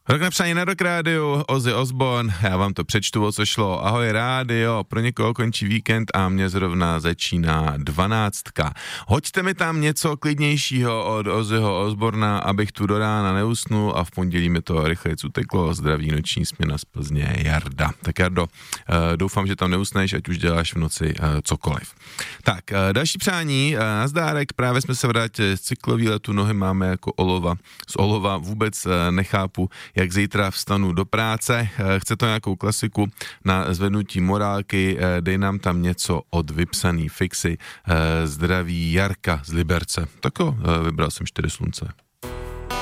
Rok napsaný na Rock Rádiu, Ozzy Osbourne, já vám to přečtu, o co šlo. Ahoj rádio, pro někoho končí víkend a mě zrovna začíná 12. Hoďte mi tam něco klidnějšího od Ozzyho Osbourna, abych tu do rána neusnul a v pondělí mi to rychle uteklo. Zdraví noční směna z Plzně, Jarda. Tak Jardo, doufám, že tam neusneš, ať už děláš v noci cokoliv. Tak, další přání, nazdárek, právě jsme se vrátili z cyklový letu, nohy máme jako olova. Z olova vůbec nechápu, jak zítra vstanu do práce. Chce to nějakou klasiku na zvednutí morálky, dej nám tam něco od vypsaný fixy. Zdraví Jarka z Liberce. Tak jo, vybral jsem 4 slunce.